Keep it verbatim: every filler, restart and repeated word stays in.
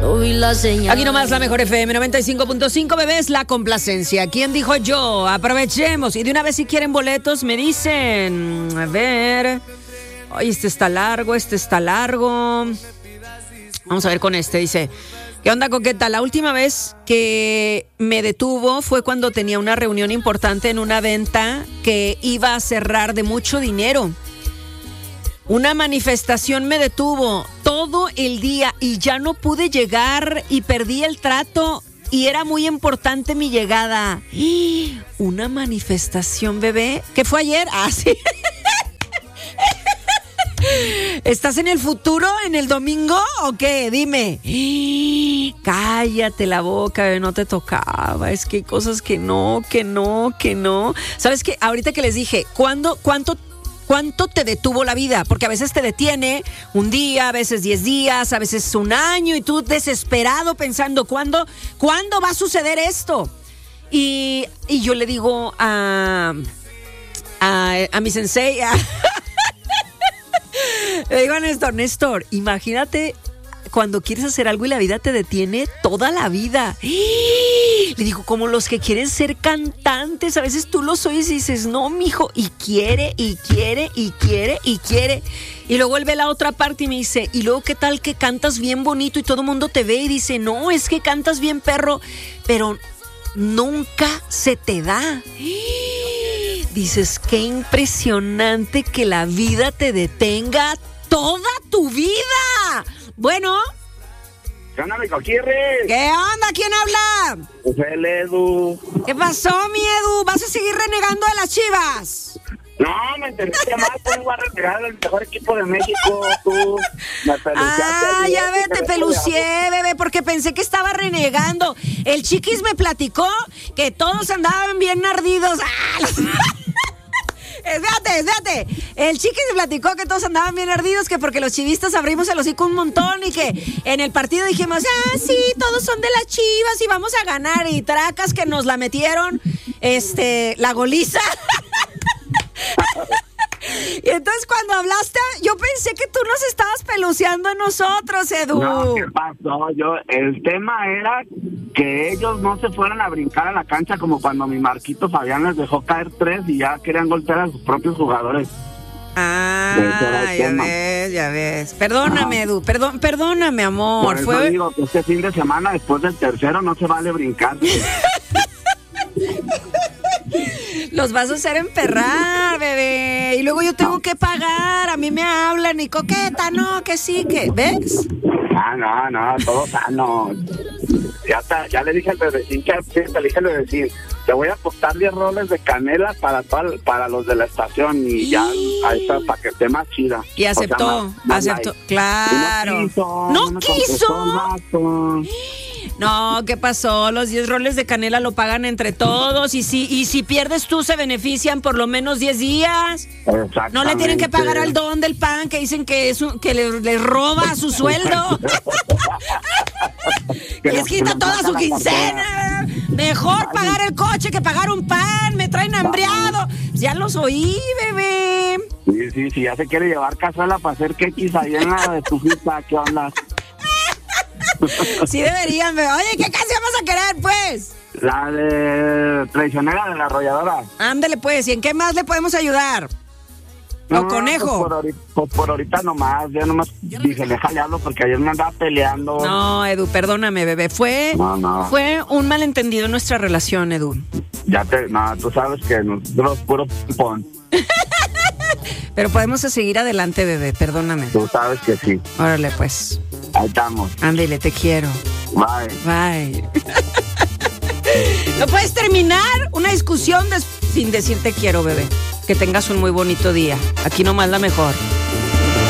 No vi la señal. Aquí nomás la mejor F M noventa y cinco punto cinco, bebés, la complacencia. ¿Quién dijo yo? Aprovechemos. Y de una vez, si quieren boletos, me dicen. A ver. Ay, este está largo, este está largo. Vamos a ver con este. Dice: ¿qué onda, coqueta? La última vez que me detuvo fue cuando tenía una reunión importante en una venta que iba a cerrar de mucho dinero. Una manifestación me detuvo todo el día y ya no pude llegar y perdí el trato y era muy importante mi llegada. ¿Una manifestación, bebé? ¿Qué fue ayer? Ah, sí. ¿Estás en el futuro, en el domingo o qué? Dime. Cállate la boca, bebé, no te tocaba. Es que hay cosas que no, que no, que no. ¿Sabes qué? Ahorita que les dije, ¿cuándo, cuánto ¿Cuánto te detuvo la vida? Porque a veces te detiene un día, a veces diez días, a veces un año y tú desesperado pensando, ¿cuándo, ¿cuándo va a suceder esto? Y, y yo le digo a, a, a mi sensei, a, le digo a Néstor, Néstor, imagínate cuando quieres hacer algo y la vida te detiene toda la vida. Le digo, como los que quieren ser cantantes, a veces tú los oyes y dices, no, mijo, y quiere, y quiere, y quiere, y quiere. Y luego él ve la otra parte y me dice, y luego qué tal que cantas bien bonito y todo el mundo te ve y dice, no, es que cantas bien, perro, pero nunca se te da. Dices, qué impresionante que la vida te detenga toda tu vida. Bueno. ¿Qué onda, mi coquirri? ¿Qué onda? ¿Quién habla? Pues el Edu. ¿Qué pasó, mi Edu? ¿Vas a seguir renegando de las Chivas? No, me entendiste mal, tú vas a renegar el mejor equipo de México, tú. Me peluceaste. Ah, ya ve, te pelucié, bebé, porque pensé que estaba renegando. El Chiquis me platicó que todos andaban bien ardidos. ¡Ah! Espérate, espérate. El Chiquis me platicó que todos andaban bien ardidos, que porque los chivistas abrimos el hocico un montón y que en el partido dijimos, ah, sí, todos son de las Chivas y vamos a ganar. Y tracas que nos la metieron, este, la goliza. Y entonces cuando hablaste, yo pensé que tú nos estabas peluceando a nosotros, Edu. No, ¿qué pasó? Yo, el tema era que ellos no se fueran a brincar a la cancha como cuando mi Marquito Fabián les dejó caer tres y ya querían golpear a sus propios jugadores. Ah, ya tema. ves, ya ves. Perdóname, Ajá. Edu, perdón, perdóname, amor. Por eso Fue... digo que este fin de semana, después del tercero, no se vale brincar. Los vas a hacer emperrar, bebé. Y luego yo tengo que pagar. A mí me hablan y coqueta, no, que sí, que. ¿Ves? Ah, no, no, todo sano. Ya está, ya le dije al bebecín que sí, le dije al bebecín, te voy a apostar diez roles de canela para todo, para los de la estación y ya a esta para que esté más chida. Y aceptó, o sea, más, más aceptó, light. claro. Y no quiso. ¿No no quiso? No, ¿qué pasó? Los diez roles de canela lo pagan entre todos y si y si pierdes tú se benefician por lo menos diez días. No le tienen que pagar al don del pan que dicen que es un, que le, le roba su sueldo. Que les quita toda su quincena. Mejor pagar el coche que pagar un pan. Me traen hambriado. Ya los oí, bebé. Sí, sí, sí, ya se quiere llevar cazuela para hacer quequis ahí en la de tu fiesta. ¿Qué onda? Sí deberían, bebé. Oye, ¿qué canción vas a querer, pues? La de Traicionera de la Arrolladora. Ándale, pues. ¿Y en qué más le podemos ayudar? ¿O no, conejo? Pues por, ahorita, pues por ahorita nomás. Yo nomás dije, déjale hablo porque ayer me andaba peleando. No, Edu, perdóname, bebé. Fue, no, no. fue un malentendido en nuestra relación, Edu. Ya te... No, tú sabes que nosotros puro ping-pong. Pero podemos seguir adelante, bebé. Perdóname. Tú sabes que sí. Órale, pues. Ahí estamos. Ándale, te quiero. Bye. Bye. No puedes terminar una discusión des- sin decir te quiero, bebé. Que tengas un muy bonito día. Aquí nomás la mejor.